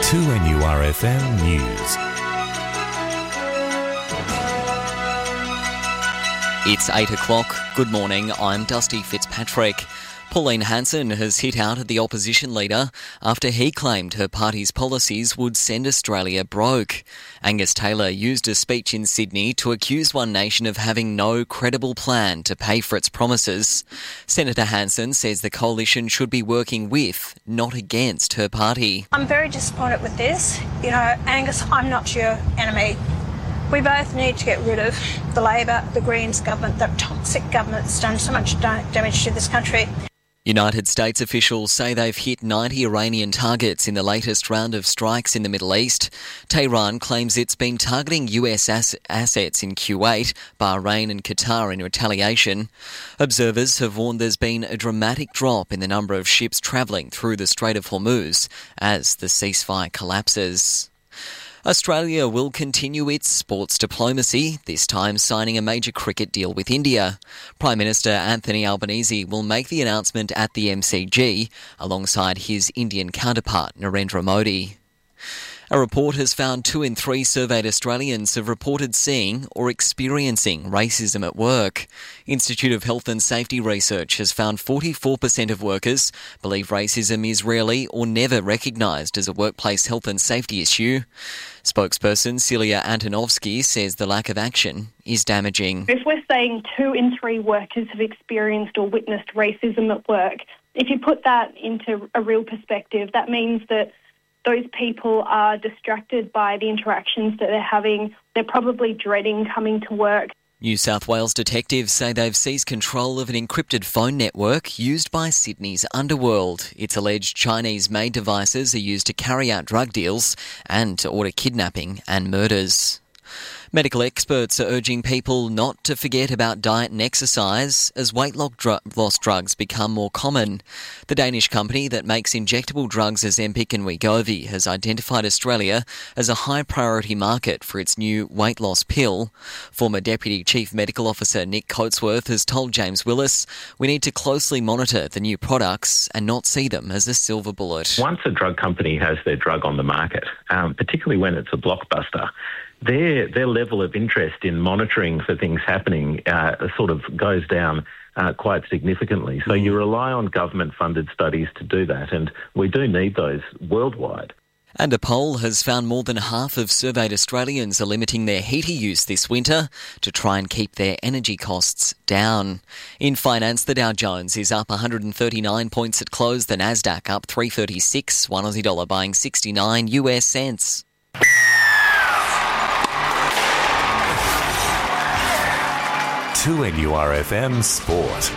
2NURFM News. It's 8 o'clock. Good morning, I'm Dusty Fitzpatrick. Pauline Hanson has hit out at the opposition leader after he claimed her party's policies would send Australia broke. Angus Taylor used a speech in Sydney to accuse One Nation of having no credible plan to pay for its promises. Senator Hanson says the coalition should be working with, not against, her party. I'm very disappointed with this. Angus, I'm not your enemy. We both need to get rid of the Labor, the Greens government, the toxic government that's done so much damage to this country. United States officials say they've hit 90 Iranian targets in the latest round of strikes in the Middle East. Tehran claims it's been targeting US assets in Kuwait, Bahrain and Qatar in retaliation. Observers have warned there's been a dramatic drop in the number of ships travelling through the Strait of Hormuz as the ceasefire collapses. Australia will continue its sports diplomacy, this time signing a major cricket deal with India. Prime Minister Anthony Albanese will make the announcement at the MCG alongside his Indian counterpart Narendra Modi. A report has found 2 in 3 surveyed Australians have reported seeing or experiencing racism at work. Institute of Health and Safety Research has found 44% of workers believe racism is rarely or never recognised as a workplace health and safety issue. Spokesperson Celia Antonovsky says the lack of action is damaging. If we're saying 2 in 3 workers have experienced or witnessed racism at work, if you put that into a real perspective, that means that those people are distracted by the interactions that they're having. They're probably dreading coming to work. New South Wales detectives say they've seized control of an encrypted phone network used by Sydney's underworld. It's alleged Chinese-made devices are used to carry out drug deals and to order kidnapping and murders. Medical experts are urging people not to forget about diet and exercise as weight loss drugs become more common. The Danish company that makes injectable drugs Ozempic and Wegovy has identified Australia as a high priority market for its new weight loss pill. Former Deputy Chief Medical Officer Nick Coatsworth has told James Willis, "We need to closely monitor the new products and not see them as a silver bullet." Once a drug company has their drug on the market, particularly when it's a blockbuster, their level of interest in monitoring for things happening sort of goes down quite significantly. So you rely on government-funded studies to do that, and we do need those worldwide. And a poll has found more than half of surveyed Australians are limiting their heater use this winter to try and keep their energy costs down. In finance, the Dow Jones is up 139 points at close, the Nasdaq up 336, one Aussie dollar buying 69 US cents. To NURFM Sport.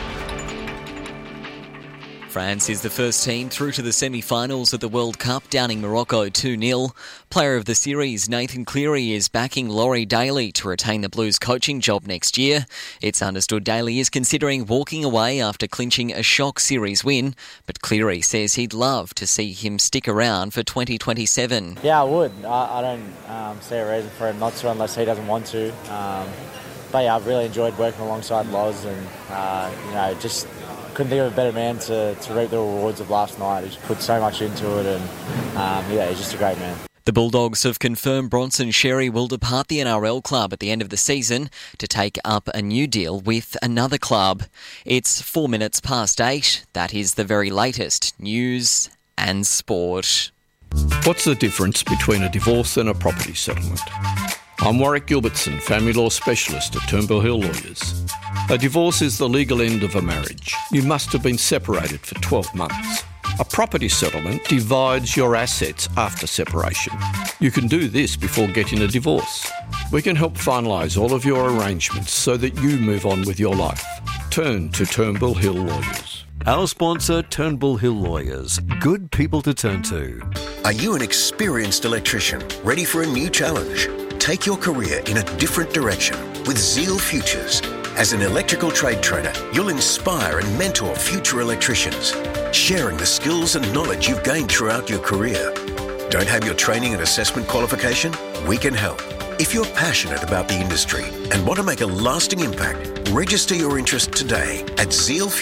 France is the first team through to the semi-finals of the World Cup, downing Morocco 2-0. Player of the series, Nathan Cleary, is backing Laurie Daly to retain the Blues coaching job next year. It's understood Daly is considering walking away after clinching a shock series win, but Cleary says he'd love to see him stick around for 2027. Yeah, I would. I don't see a reason for him not to unless he doesn't want to. But yeah, I've really enjoyed working alongside Loz and, just couldn't think of a better man to reap the rewards of last night. He's put so much into it and, he's just a great man. The Bulldogs have confirmed Bronson Xerri will depart the NRL club at the end of the season to take up a new deal with another club. It's 4 minutes past 8. That is the very latest news and sport. What's the difference between a divorce and a property settlement? I'm Warwick Gilbertson, family law specialist at Turnbull Hill Lawyers. A divorce is the legal end of a marriage. You must have been separated for 12 months. A property settlement divides your assets after separation. You can do this before getting a divorce. We can help finalise all of your arrangements so that you move on with your life. Turn to Turnbull Hill Lawyers. Our sponsor, Turnbull Hill Lawyers. Good people to turn to. Are you an experienced electrician ready for a new challenge? Take your career in a different direction with Zeal Futures. As an electrical trade trainer, you'll inspire and mentor future electricians, sharing the skills and knowledge you've gained throughout your career. Don't have your training and assessment qualification? We can help. If you're passionate about the industry and want to make a lasting impact, register your interest today at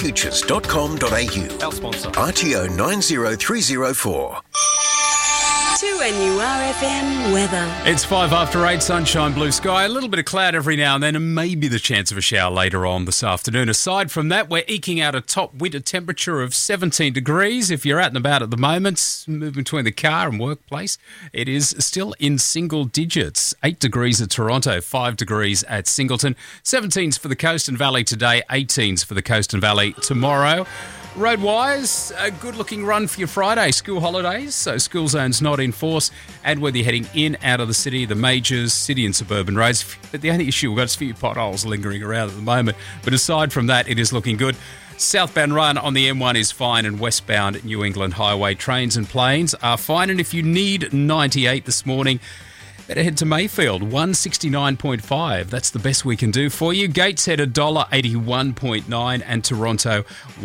zealfutures.com.au. Our sponsor. RTO 90304. 2NURFM weather. It's 5 after 8, sunshine, blue sky, a little bit of cloud every now and then, and maybe the chance of a shower later on this afternoon. Aside from that, we're eking out a top winter temperature of 17 degrees. If you're out and about at the moment, moving between the car and workplace, it is still in single digits. 8 degrees at Toronto, 5 degrees at Singleton, 17s for the Coast and Valley today, 18s for the Coast and Valley tomorrow. Road-wise, a good-looking run for your Friday. School holidays, so school zones not in force. And whether you're heading in, out of the city, the majors, city and suburban roads. But the only issue we've got is a few potholes lingering around at the moment. But aside from that, it is looking good. Southbound run on the M1 is fine, and westbound New England Highway trains and planes are fine. And if you need 98 this morning, better head to Mayfield, 169.5. That's the best we can do for you. Gateshead, $1.81.9, and Toronto,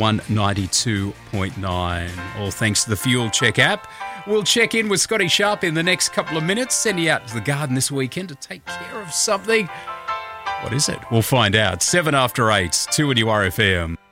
192.9. All thanks to the Fuel Check app. We'll check in with Scotty Sharp in the next couple of minutes. Send you out to the garden this weekend to take care of something. What is it? We'll find out. 7 after 8, 2NURFM.